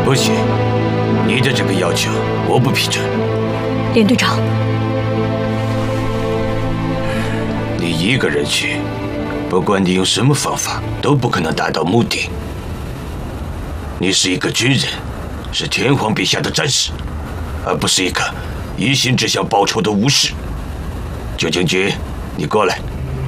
不行，你的这个要求我不批准。 连队长， 你一个人去，不管你用什么方法，都不可能达到目的。你是一个军人，是天皇陛下的战士，而不是一个一心只想报仇的武士。九将军，你过来。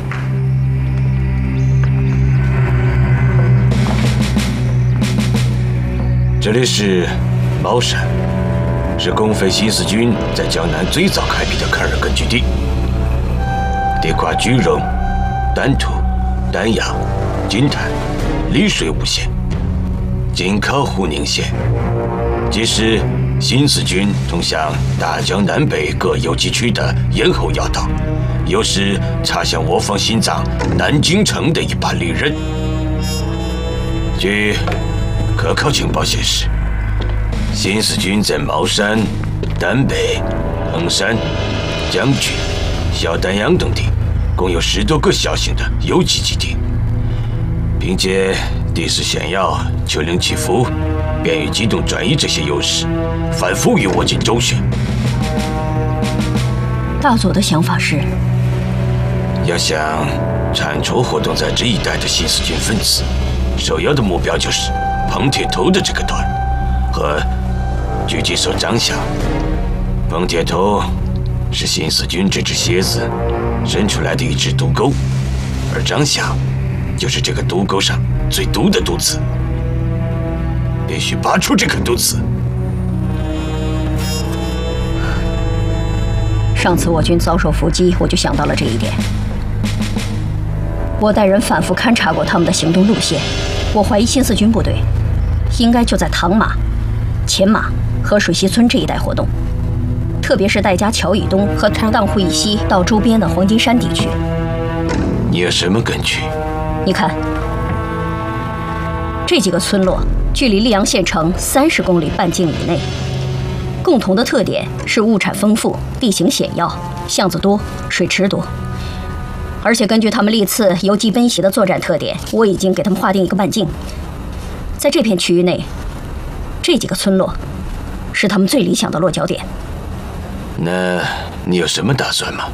这里是茅山，是共匪新四军在江南最早开辟的抗日根据地，地跨句容、丹徒、丹阳、金坛、丽水五县，紧靠沪宁县，既是新四军通向大江南北各游击区的咽喉要道，又是插向我方心脏南京城的一把利刃。据可靠情报显示，新四军在茅山、丹北、衡山、将军、小丹阳等地，共有10多个小型的游击基地。凭借地势险要、丘陵起伏，便于机动转移这些优势，反复与我军周旋。 大佐的想法是， 要想铲除活动在这一带的新四军分子，首要的目标就是彭铁头的这个团和狙击手张翔。彭铁头是新四军这只蝎子伸出来的一只毒钩，而张翔就是这个毒钩上最毒的毒刺，必须拔出这颗毒刺。 上次我军遭受伏击，我就想到了这一点。我带人反复勘察过他们的行动路线，我怀疑新四军部队应该就在唐马、前马和水西村这一带活动，特别是戴家桥以东和荡户以西到周边的黄金山地区。 你有什么根据？ 你看，这几个村落距离溧阳县城30公里半径以内，共同的特点是物产丰富、地形险要、巷子多、水池多。而且根据他们历次游击奔袭的作战特点，我已经给他们划定一个半径。在这片区域内，这几个村落是他们最理想的落脚点。 那你有什么打算吗？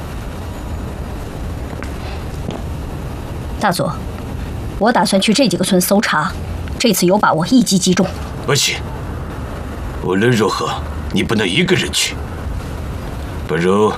大佐，我打算去这几个村搜查，这次有把握一击击中。 不行，无论如何，你不能一个人去，不如